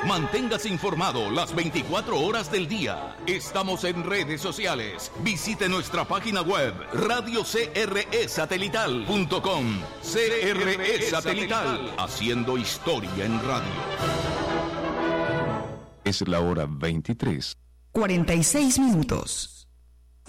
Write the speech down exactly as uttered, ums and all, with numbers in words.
Manténgase informado las veinticuatro horas del día. Estamos en redes sociales. Visite nuestra página web radio c r e satelital punto com. C R E Satelital, haciendo historia en radio. Es la hora veintitrés. cuarenta y seis minutos.